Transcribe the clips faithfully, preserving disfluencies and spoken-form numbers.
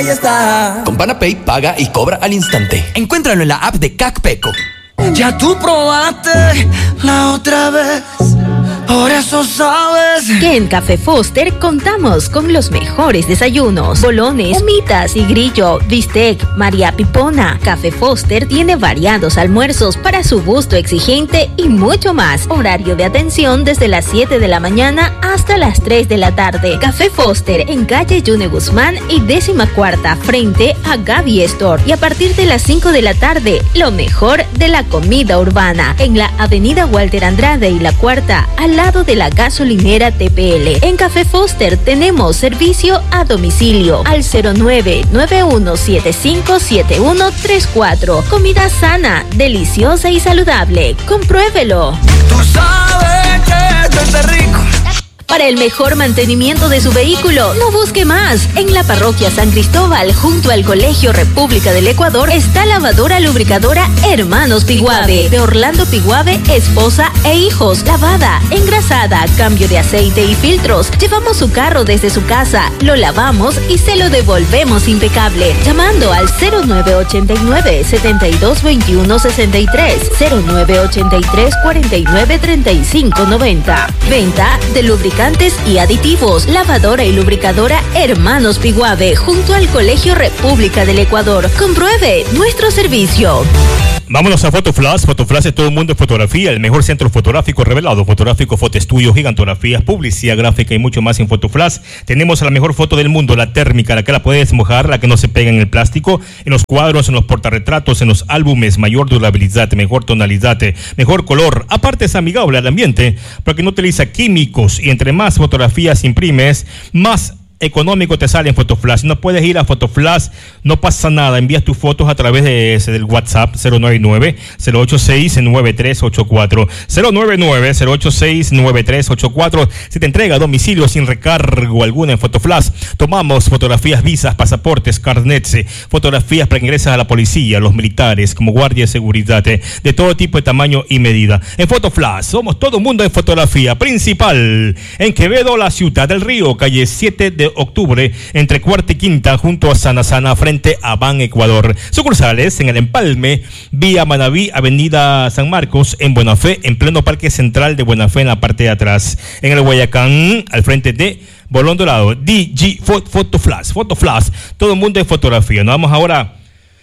ahí está. Con Panapay paga y cobra al instante. Encuéntralo en la app de CACPECO. Ya tú probaste la otra vez, por eso sabes que en Café Foster contamos con los mejores desayunos, bolones, humitas y grillo, bistec, María Pipona. Café Foster tiene variados almuerzos para su gusto exigente y mucho más. Horario de atención desde las siete de la mañana hasta las tres de la tarde. Café Foster en calle Yune Guzmán y décima cuarta frente a Gaby Store. Y a partir de las cinco de la tarde, lo mejor de la comida urbana en la avenida Walter Andrade y la cuarta al lado de la gasolinera T P L. En Café Foster tenemos servicio a domicilio al cero nueve nueve uno siete cinco siete uno tres cuatro. Comida sana, deliciosa y saludable. Compruébelo. Tú sabes que esto está rico. Para el mejor mantenimiento de su vehículo, no busque más. En la parroquia San Cristóbal, junto al Colegio República del Ecuador, está lavadora lubricadora Hermanos Piguave. De Orlando Piguave, esposa e hijos. Lavada, engrasada, cambio de aceite y filtros. Llevamos su carro desde su casa, lo lavamos y se lo devolvemos impecable. Llamando al cero nueve ochenta y nueve, setenta y dos veintiuno sesenta y tres, cero nueve ochenta y tres cuarenta y nueve treinta y cinco noventa. Venta de lubricantes y aditivos, lavadora y lubricadora Hermanos Piguave, junto al Colegio República del Ecuador. Compruebe nuestro servicio. Vámonos a Fotoflash. Fotoflash es todo el mundo de fotografía, el mejor centro fotográfico revelado. Fotográfico, fotoestudio, gigantografías, publicidad gráfica y mucho más en Fotoflash. Tenemos la mejor foto del mundo, la térmica, la que la puedes mojar, la que no se pega en el plástico, en los cuadros, en los portarretratos, en los álbumes, mayor durabilidad, mejor tonalidad, mejor color. Aparte es amigable al ambiente porque no utiliza químicos y entre más fotografías imprimes, más económico te sale en Fotoflash. No puedes ir a Fotoflash, no pasa nada, envías tus fotos a través de ese del WhatsApp cero nueve nueve, cero ocho seis, nueve tres ocho cuatro, cero nueve nueve, cero ocho seis, nueve tres ocho cuatro. Se te entrega a domicilio sin recargo alguna en Fotoflash. Tomamos fotografías, visas, pasaportes, carnets, fotografías para que ingreses a la policía, los militares, como guardia de seguridad, de todo tipo de tamaño y medida. En Fotoflash somos todo el mundo en fotografía. Principal en Quevedo, la ciudad del Río, calle siete de octubre, entre cuarta y quinta, junto a Sana Sana, frente a Ban Ecuador. Sucursales en el Empalme, vía Manaví, avenida San Marcos, en Buena Fe, en pleno Parque Central de Buena Fe, en la parte de atrás. En el Guayacán, al frente de Bolón Dorado. D G Fotoflash, Fotoflash, todo el mundo en fotografía. Nos vamos ahora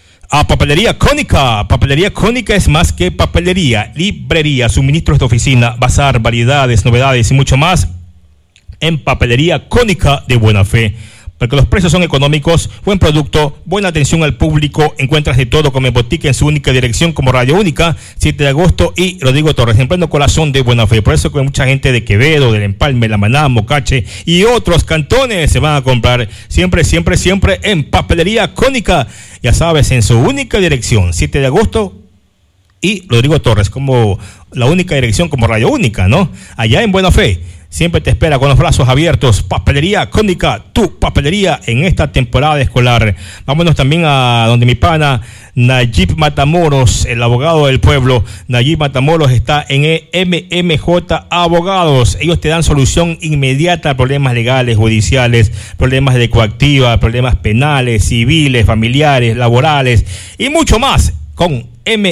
a Papelería Cónica. Papelería Cónica es más que papelería, librería, suministros de oficina, bazar, variedades, novedades y mucho más en Papelería Cónica de Buena Fe, porque los precios son económicos, buen producto, buena atención al público. Encuentras de todo como en botica en su única dirección, como Radio Única, siete de agosto y Rodrigo Torres, en pleno corazón de Buena Fe. Por eso que mucha gente de Quevedo, del Empalme, La Maná, Mocache y otros cantones se van a comprar siempre, siempre, siempre en Papelería Cónica. Ya sabes, en su única dirección, siete de agosto y Rodrigo Torres, como la única dirección como Radio Única, ¿no? Allá en Buena Fe. Siempre te espera con los brazos abiertos. Papelería Cónica, tu papelería en esta temporada escolar. Vámonos también a donde mi pana Nayib Matamoros, el abogado del pueblo. Nayib Matamoros está en M M J Abogados. Ellos te dan solución inmediata a problemas legales, judiciales, problemas de coactiva, problemas penales, civiles, familiares, laborales y mucho más con M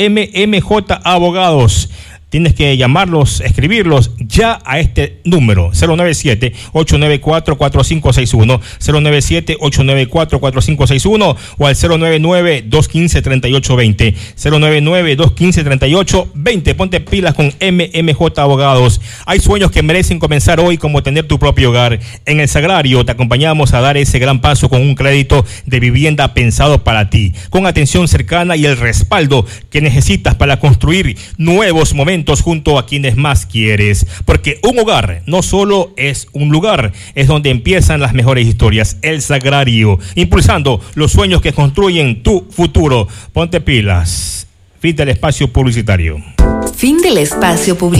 M J Abogados. Tienes que llamarlos, escribirlos ya a este número, cero nueve siete, ocho nueve cuatro, cuatro cinco seis uno, cero nueve siete, ocho nueve cuatro, cuatro cinco seis uno o al cero nueve nueve, dos uno cinco, tres ocho dos cero, cero nueve nueve, dos uno cinco, tres ocho dos cero. Ponte pilas con M M J Abogados. Hay sueños que merecen comenzar hoy, como tener tu propio hogar. En El Sagrario te acompañamos a dar ese gran paso con un crédito de vivienda pensado para ti, con atención cercana y el respaldo que necesitas para construir nuevos momentos junto a quienes más quieres, porque un hogar no solo es un lugar, es donde empiezan las mejores historias. El Sagrario, impulsando los sueños que construyen tu futuro. Ponte pilas. Fin del espacio publicitario. Fin del espacio publicitario.